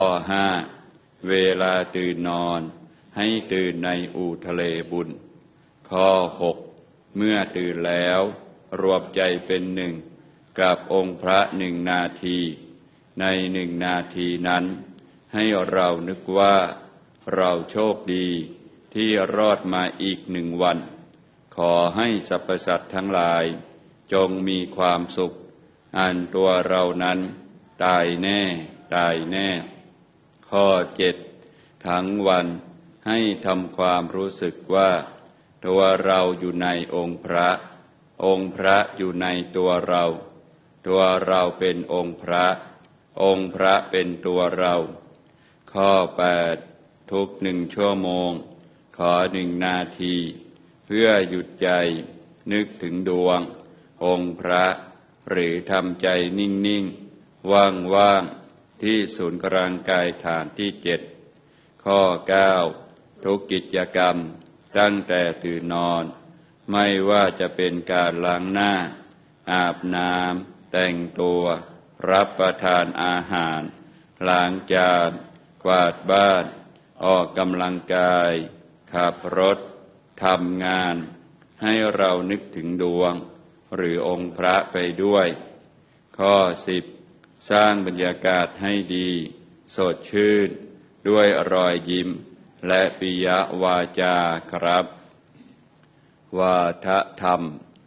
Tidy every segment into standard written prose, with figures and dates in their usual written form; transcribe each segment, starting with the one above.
ข้อห้าเวลาตื่นนอนให้ตื่นในอู่ทะเลบุญข้อ6เมื่อตื่นแล้วรวมใจเป็นหนึ่งกับองค์พระ1 นาทีใน1 นาทีนั้นให้เรานึกว่าเราโชคดีที่รอดมาอีก1 วันขอให้สรรพสัตว์ทั้งหลายจงมีความสุขอันตัวเรานั้นตายแน่ตายแน่ข้อ7ทั้งวันให้ทำความรู้สึกว่าตัวเราอยู่ในองค์พระองค์พระอยู่ในตัวเราตัวเราเป็นองค์พระองค์พระเป็นตัวเราข้อ8ทุก1 ชั่วโมงขอ1 นาทีเพื่อหยุดใจนึกถึงดวงองค์พระหรือทำใจนิ่งๆว่างๆที่ศูนย์กลางกายฐานที่7ข้อ9ทุกกิจกรรมตั้งแต่ตื่นนอนไม่ว่าจะเป็นการล้างหน้าอาบน้ำแต่งตัวรับประทานอาหารล้างจานกวาดบ้านออกกำลังกายขับรถทำงานให้เรานึกถึงดวงหรือองค์พระไปด้วยข้อ10สร้างบรรยากาศให้ดีสดชื่นด้วยรอยยิ้มและปิยวาจาครับวาทธรรม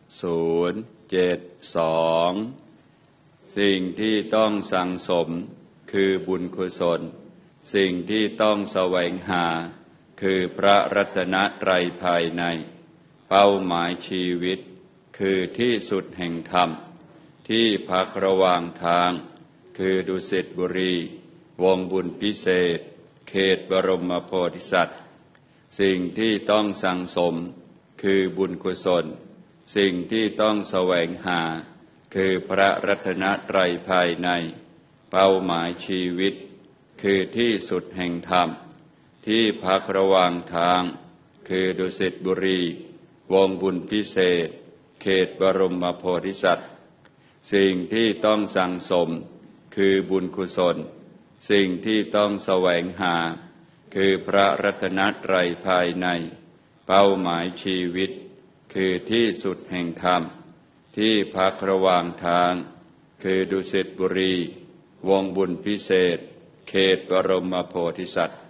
072สิ่งที่ต้องสั่งสมคือบุญกุศลสิ่งที่ต้องแสวงหาคือพระรัตนตรัยภายในเป้าหมายชีวิตคือที่สุดแห่งธรรมที่พักระหว่างทางคือดุสิตบุรีวงบุญพิเศษเขตบรมโพธิสัตว์สิ่งที่ต้องสั่งสมคือบุญกุศลสิ่งที่ต้องแสวงหาคือพระรัตนตรัยภายในเป้าหมายชีวิตคือที่สุดแห่งธรรมที่พักระหว่างทางคือดุสิตบุรีวงบุญพิเศษเขตบรมโพธิสัตว์สิ่งที่ต้องสั่งสมคือบุญกุศลสิ่งที่ต้องแสวงหาคือพระรัตนตรัยภายในเป้าหมายชีวิตคือที่สุดแห่งธรรมที่พักระหว่างทางคือดุสิตบุรีวงบุญพิเศษเขตบรมโพธิสัตว์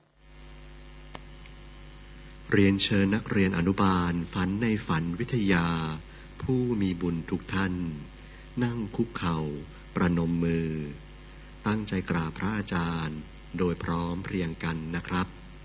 เรียนเชิญนักเรียนอนุบาลฝันในฝันวิทยาผู้มีบุญทุกท่านนั่งคุกเข่าประนมมือตั้งใจกราบพระอาจารย์โดยพร้อมเพรียงกันนะครับ